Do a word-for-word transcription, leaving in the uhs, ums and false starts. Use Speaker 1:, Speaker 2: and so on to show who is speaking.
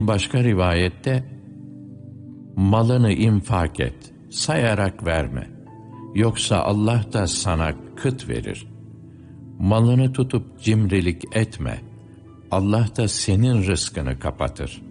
Speaker 1: Başka rivayette, malını infak et, sayarak verme. Yoksa Allah da sana kıt verir. Malını tutup cimrilik etme. Allah da senin rızkını kapatır.